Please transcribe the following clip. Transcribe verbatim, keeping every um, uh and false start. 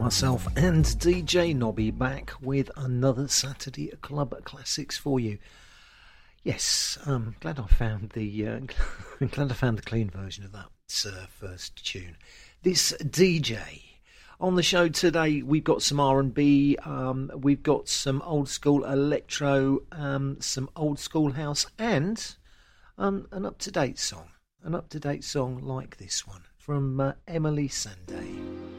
Myself and D J Nobby back with another Saturday Club Classics for you. Yes, um, glad I found the uh, glad I found the clean version of that uh, first tune. This D J on the show today. We've got some R and B, um, we've got some old school electro, um, some old school house, and um, an up to date song. An up to date song like this one from uh, Emeli Sandé.